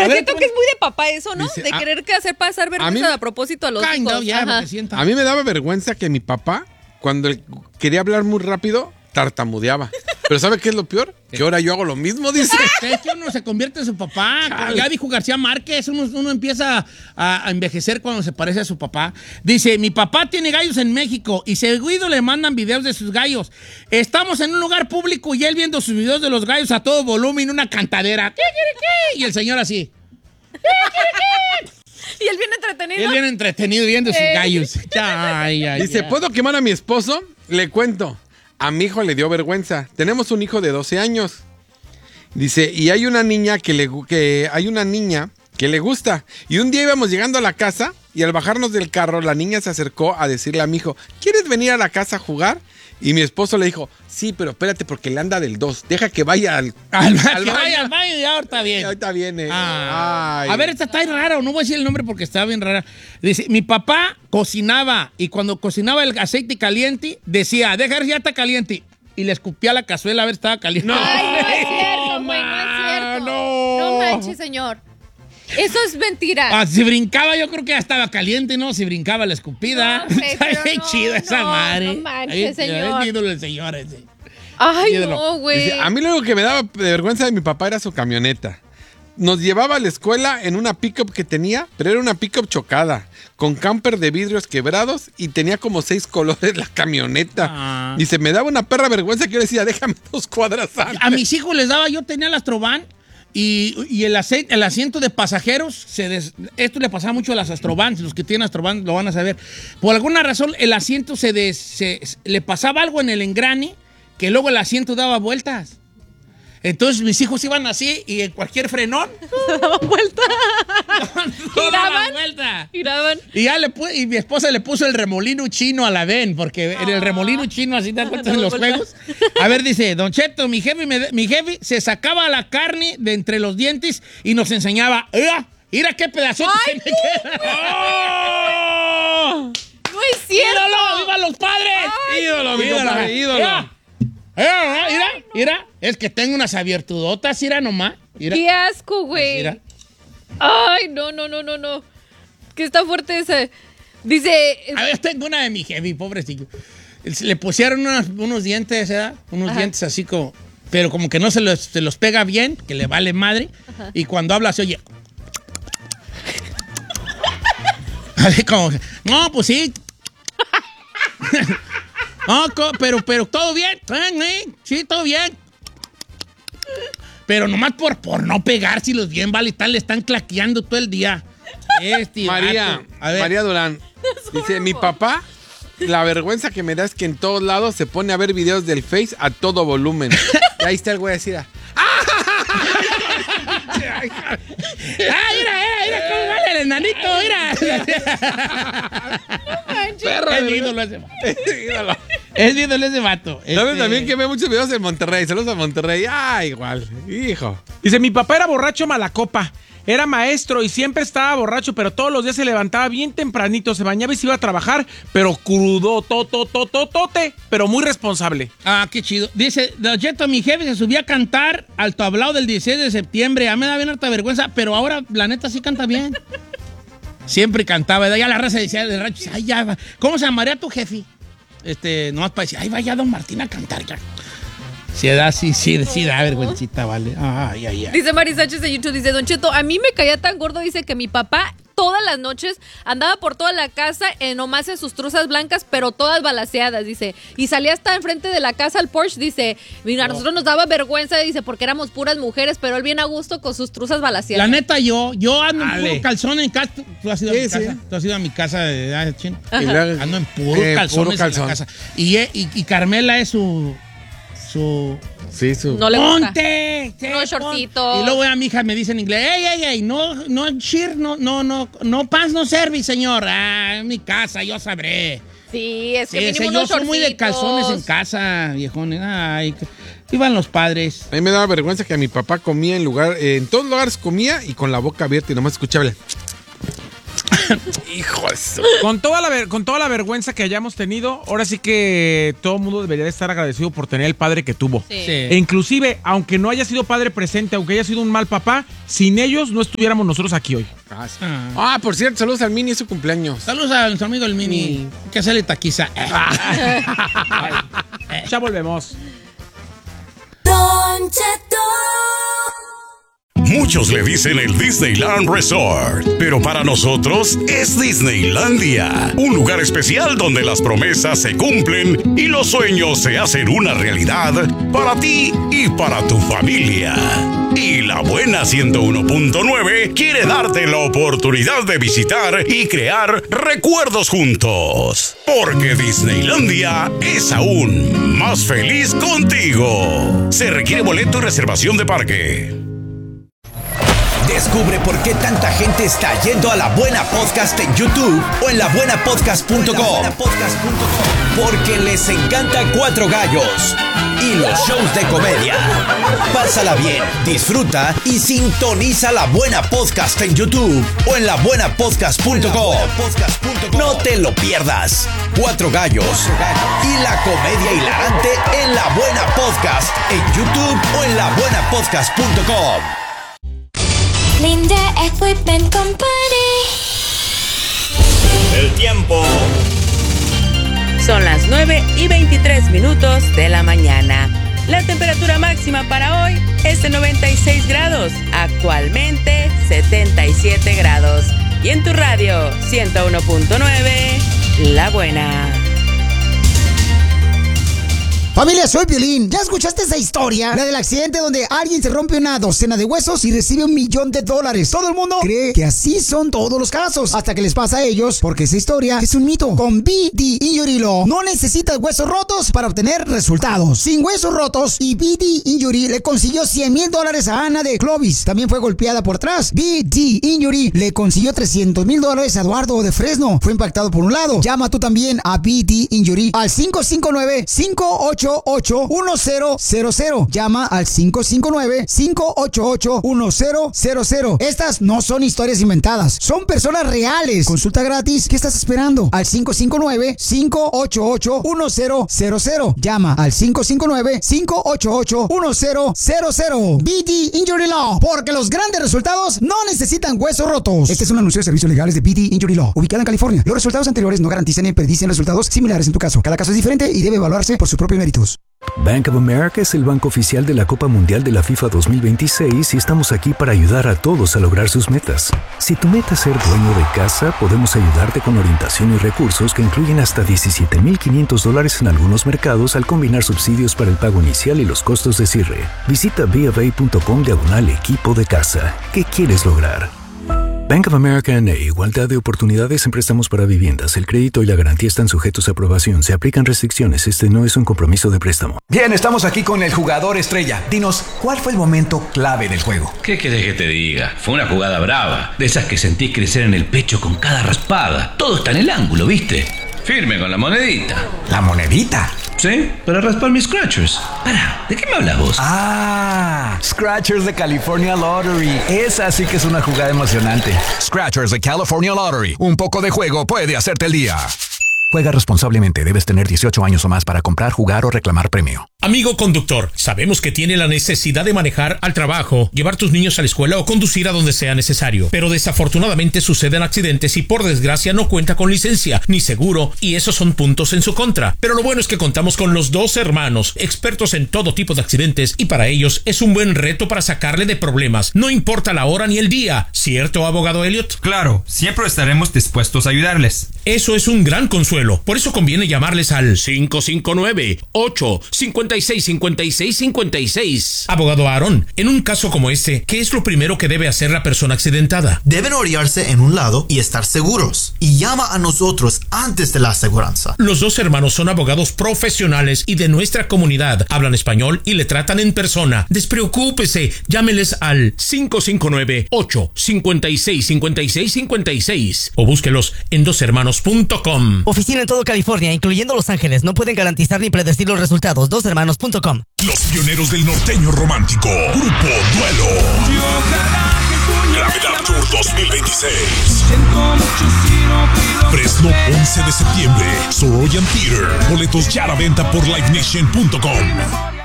siento que es muy de papá eso, ¿no? Dice, de querer que hacer pasar vergüenza a propósito a los hijos. A mí me daba vergüenza que mi papá, cuando él quería hablar muy rápido, tartamudeaba. Pero ¿sabe qué es lo peor? Que ahora yo hago lo mismo, dice. Es que uno se convierte en su papá. Como ya dijo García Márquez, uno empieza a envejecer cuando se parece a su papá. Dice, mi papá tiene gallos en México y seguido le mandan videos de sus gallos. Estamos en un lugar público y él viendo sus videos de los gallos a todo volumen, una cantadera. ¿Qué? Y el señor así. Y él bien entretenido. Él bien entretenido viendo sus gallos. Dice, ¿puedo quemar a mi esposo? Le cuento. A mi hijo le dio vergüenza. Tenemos un hijo de 12 años. Dice, y hay una niña que le gusta. Y un día íbamos llegando a la casa y al bajarnos del carro, la niña se acercó a decirle a mi hijo, ¿quieres venir a la casa a jugar? Y mi esposo le dijo, sí, pero espérate porque le anda del 2. Deja que vaya al baño. Vaya al baño y ahorita viene. Ahorita viene. A ver, esta está rara, no voy a decir el nombre porque está bien rara. Dice, mi papá cocinaba y cuando cocinaba el aceite caliente, decía, deja ver si ya está caliente. Y le escupía la cazuela a ver si estaba caliente. Ay, no es cierto, güey, no es cierto. No manches, señor. Eso es mentira. Si brincaba, yo creo que ya estaba caliente, ¿no? Si brincaba la escupida. Está bien chida esa madre. No manches, señor. Es ídolo el señor ese. Ay, no, güey. A mí lo único que me daba vergüenza de mi papá era su camioneta. Nos llevaba a la escuela en una pick-up que tenía, pero era una pick-up chocada, con camper de vidrios quebrados y tenía como 6 colores la camioneta. Y se me daba una perra vergüenza que yo decía, déjame 2 cuadras antes. A mis hijos les daba, yo tenía la Astrovan y el asiento de pasajeros, esto le pasaba mucho a las Astrobans, los que tienen Astrovan lo van a saber. Por alguna razón el asiento le pasaba algo en el engrane que luego el asiento daba vueltas. Entonces mis hijos iban así y en cualquier frenón se daban vuelta. Giraban. Y mi esposa le puso el remolino chino a la ven, porque en el remolino chino así te cuentas en los juegos. A ver, dice, Don Cheto, mi jefe se sacaba la carne de entre los dientes y nos enseñaba, mira qué pedazo se me queda. ¡Oh! No es cierto. ¡Ídolo! ¡Viva los padres! ¡Ídolo! Mira, es que tengo unas abiertudotas, mira nomás. Mira. ¡Qué asco, güey! Mira. Ay, no. Que está fuerte esa. Dice... A ver, tengo una de mi jefe, pobrecillo. Le pusieron unos dientes, ¿verdad? Unos dientes así como... Pero como que no se los pega bien, que le vale madre. Ajá. Y cuando habla se oye... Así como... No, pues sí. No, pero todo bien. Sí, todo bien. Pero nomás por no pegárselos bien, vale, le están claqueando todo el día. María Durán dice, mi papá, la vergüenza que me da es que en todos lados se pone a ver videos del Face a todo volumen. Y ahí está el güey así. Mira cómo vale el enanito, mira. No manches. Es mi ídolo ese vato. Es mi ídolo ese vato. ¿Sabes también que ve muchos videos en Monterrey? Saludos a Monterrey. Igual, hijo. Dice, mi papá era borracho malacopa. Era maestro y siempre estaba borracho, pero todos los días se levantaba bien tempranito, se bañaba y se iba a trabajar, pero crudo, pero muy responsable. Qué chido. Dice, Don Cheto, mi jefe se subía a cantar al tablao del 16 de septiembre. A mí me da bien harta vergüenza, pero ahora, la neta, sí canta bien. Siempre cantaba. Ya la raza decía del rancho, ay, ya va. ¿Cómo se llamaría tu jefe? Nomás para decir, ay, vaya Don Martín a cantar ya. Sí, da vergüencita, vale. Ay. Dice Mari Sánchez de YouTube, dice, Don Cheto, a mí me caía tan gordo, dice que mi papá todas las noches andaba por toda la casa, nomás en sus truzas blancas, pero todas balaceadas, dice. Y salía hasta enfrente de la casa al Porsche, dice, mira, a nosotros nos daba vergüenza, dice, porque éramos puras mujeres, pero él bien a gusto con sus truzas balaceadas. La neta, yo ando en puro calzón en casa. Tú has ido a mi casa. Sí. Tú has ido a mi casa de chino. Ando en puro calzones en la casa. Y Carmela es su... No le gusta. ¡Ponte! No, shortcito. Y luego a mi hija me dice en inglés, ey, no, pants no service, señor. En mi casa, yo sabré. Sí, es que mínimo yo soy muy de calzones en casa, viejones. Ay, iban los padres. A mí me daba vergüenza que a mi papá comía en todos lugares comía y con la boca abierta y nomás escuchaba Hijo de eso. Con toda la vergüenza que hayamos tenido, ahora sí que todo el mundo debería de estar agradecido por tener el padre que tuvo. Sí. E inclusive, aunque no haya sido padre presente, aunque haya sido un mal papá, sin ellos no estuviéramos nosotros aquí hoy. Por cierto, saludos al Mini, es su cumpleaños. Saludos a nuestro amigo el Mini. Hay que hacerle taquiza. Ya volvemos. Don Cheto. Muchos le dicen el Disneyland Resort, pero para nosotros es Disneylandia, un lugar especial donde las promesas se cumplen y los sueños se hacen una realidad para ti y para tu familia. Y La Buena 101.9 quiere darte la oportunidad de visitar y crear recuerdos juntos, porque Disneylandia es aún más feliz contigo. Se requiere boleto y reservación de parque. Descubre por qué tanta gente está yendo a La Buena Podcast en YouTube o en labuenapodcast.com. Porque les encanta Cuatro Gallos y los shows de comedia. Pásala bien, disfruta y sintoniza La Buena Podcast en YouTube o en labuenapodcast.com. No te lo pierdas. Cuatro Gallos y la comedia hilarante en La Buena Podcast en YouTube o en labuenapodcast.com. Linda Equipment Company. El tiempo. Son las 9:23 de la mañana. La temperatura máxima para hoy es de 96 grados, actualmente 77 grados. Y en tu radio 101.9, La Buena. Familia, soy Piolín. ¿Ya escuchaste esa historia? La del accidente donde alguien se rompe una docena de huesos y recibe $1 millón. Todo el mundo cree que así son todos los casos, hasta que les pasa a ellos, porque esa historia es un mito. Con BD Injury Law no necesitas huesos rotos para obtener resultados. Sin huesos rotos, y BD Injury le consiguió $100,000 a Ana de Clovis. También fue golpeada por atrás. BD Injury le consiguió $300,000 a Eduardo de Fresno. Fue impactado por un lado. Llama tú también a BD Injury al 559-588-1000. Llama al 559-588-1000. Estas no son historias inventadas, son personas reales. Consulta gratis. ¿Qué estás esperando? Al 559-588-1000. Llama al 559-588-1000. BD Injury Law, porque los grandes resultados no necesitan huesos rotos. Este es un anuncio de servicios legales de BD Injury Law, ubicada en California. Los resultados anteriores no garantizan ni predicen resultados similares en tu caso. Cada caso es diferente y debe evaluarse por su propio mérito. Bank of America es el banco oficial de la Copa Mundial de la FIFA 2026 y estamos aquí para ayudar a todos a lograr sus metas. Si tu meta es ser dueño de casa, podemos ayudarte con orientación y recursos que incluyen hasta $17,500 en algunos mercados al combinar subsidios para el pago inicial y los costos de cierre. Visita BofA.com/equipo de casa. ¿Qué quieres lograr? Bank of America N.A. Igualdad de oportunidades en préstamos para viviendas. El crédito y la garantía están sujetos a aprobación. Se aplican restricciones. Este no es un compromiso de préstamo. Bien, estamos aquí con el jugador estrella. Dinos, ¿cuál fue el momento clave del juego? ¿Qué querés que te diga? Fue una jugada brava. De esas que sentís crecer en el pecho con cada raspada. Todo está en el ángulo, ¿viste? Firme con la monedita. ¿La monedita? Sí, para raspar mis scratchers. Pará, ¿de qué me hablas vos? Scratchers de California Lottery. Esa sí que es una jugada emocionante. Scratchers de California Lottery. Un poco de juego puede hacerte el día. Juega responsablemente. Debes tener 18 años o más para comprar, jugar o reclamar premio. Amigo conductor, sabemos que tiene la necesidad de manejar al trabajo, llevar tus niños a la escuela o conducir a donde sea necesario. Pero desafortunadamente suceden accidentes y por desgracia no cuenta con licencia ni seguro, y esos son puntos en su contra. Pero lo bueno es que contamos con los Dos Hermanos, expertos en todo tipo de accidentes, y para ellos es un buen reto para sacarle de problemas, no importa la hora ni el día. ¿Cierto, abogado Elliot? Claro, siempre estaremos dispuestos a ayudarles. Eso es un gran consuelo. Por eso conviene llamarles al 559-856-5656. Abogado Aaron, en un caso como este, ¿qué es lo primero que debe hacer la persona accidentada? Deben orillarse en un lado y estar seguros. Y llama a nosotros antes de la aseguranza. Los Dos Hermanos son abogados profesionales y de nuestra comunidad. Hablan español y le tratan en persona. Despreocúpese, llámeles al 559-856-5656 o búsquelos en doshermanos.com. Oficina en todo California, incluyendo Los Ángeles. No pueden garantizar ni predecir los resultados. Doshermanos.com. Los pioneros del norteño romántico. Grupo Duelo. Gravedad Tour 2026. Fresno 11 de septiembre. Soroyan Theater. Boletos ya a la venta por livenation.com.